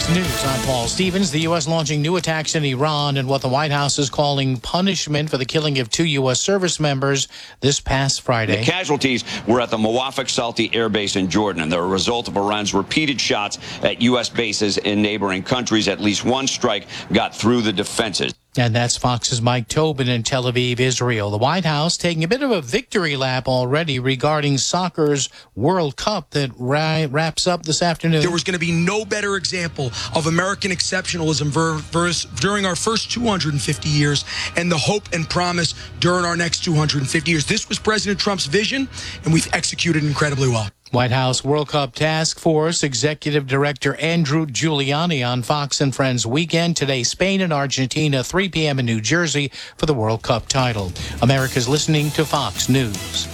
Fox News, I'm Paul Stevens. The U.S. launching new attacks in Iran and what the White House is calling punishment for the killing of 2 U.S. service members this past Friday. The casualties were at the Muwafaq Salti Air Base in Jordan, and they're a result of Iran's repeated shots at U.S. bases in neighboring countries. At least one strike got through the defenses. And that's Fox's Mike Tobin in Tel Aviv, Israel. The White House taking a bit of a victory lap already regarding soccer's World Cup that wraps up this afternoon. There was going to be no better example of American exceptionalism during our first 250 years and the hope and promise during our next 250 years. This was President Trump's vision, and we've executed incredibly well. White House World Cup Task Force Executive Director Andrew Giuliani on Fox and Friends Weekend. Today, Spain and Argentina, 3 p.m. in New Jersey for the World Cup title. America's listening to Fox News.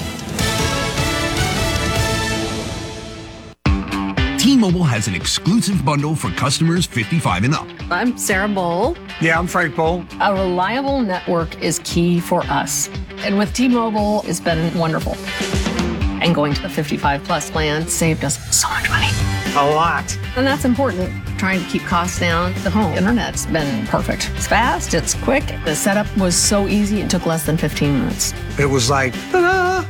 T-Mobile has an exclusive bundle for customers 55 and up. I'm Sarah Bowl. Yeah, I'm Frank Bowl. A reliable network is key for us. And with T-Mobile, it's been wonderful. And going to the 55 plus plan saved us so much money. A lot. And that's important. Trying to keep costs down. The home internet's been perfect. It's fast, it's quick. The setup was so easy, it took less than 15 minutes. It was like, ta-da!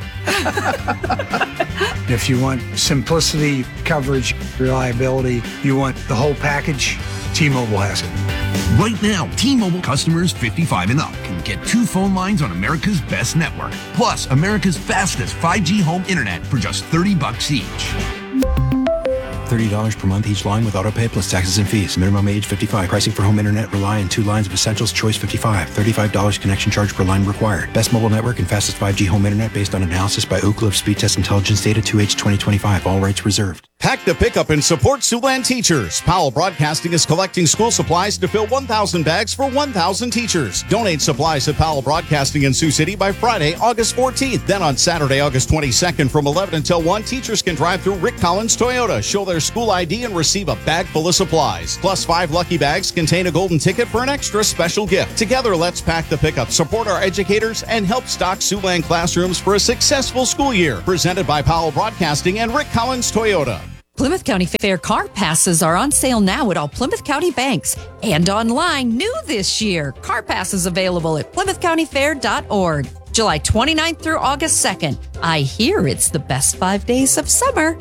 If you want simplicity, coverage, reliability, you want the whole package, T-Mobile has it. Right now, T-Mobile customers 55 and up can get 2 phone lines on America's best network, plus America's fastest 5G home internet for just $30 each. $30 per month each line with autopay plus taxes and fees. Minimum age 55. Pricing for home internet rely on 2 lines of Essentials Choice 55. $35 connection charge per line required. Best mobile network and fastest 5G home internet based on analysis by Ookla of Speed Test Intelligence data 2H 2025. All rights reserved. Pack the Pickup and support Siouxland teachers. Powell Broadcasting is collecting school supplies to fill 1,000 bags for 1,000 teachers. Donate supplies at Powell Broadcasting in Sioux City by Friday, August 14th. Then on Saturday, August 22nd from 11 until 1, teachers can drive through Rick Collins Toyota, show their school ID, and receive a bag full of supplies. Plus 5 lucky bags contain a golden ticket for an extra special gift. Together, let's pack the pickup, support our educators, and help stock Siouxland classrooms for a successful school year. Presented by Powell Broadcasting and Rick Collins Toyota. Plymouth County Fair car passes are on sale now at all Plymouth County banks and online new this year. Car passes available at PlymouthCountyFair.org. July 29th through August 2nd. I hear it's the best 5 days of summer.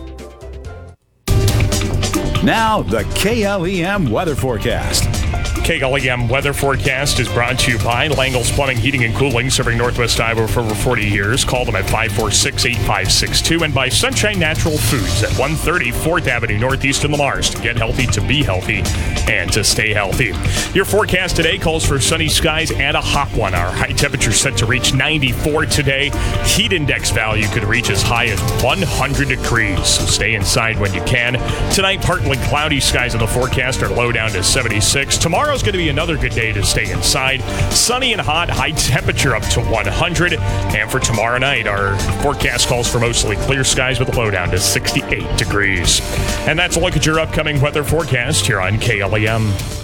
Now, the KLEM weather forecast. KLEM weather forecast is brought to you by Langle's Plumbing, Heating, and Cooling, serving Northwest Iowa for over 40 years. Call them at 546-8562. And by Sunshine Natural Foods at 130 4th Avenue Northeast in Lamars. To get healthy, to be healthy, and to stay healthy. Your forecast today calls for sunny skies and a hot one. Our high temperature set to reach 94 today. Heat index value could reach as high as 100 degrees. So stay inside when you can. Tonight, partly cloudy skies in the forecast are low down to 76. Tomorrow's going to be another good day to stay inside. Sunny and hot, high temperature up to 100. And for tomorrow night, our forecast calls for mostly clear skies with a low down to 68 degrees. And that's a look at your upcoming weather forecast here on KLEM.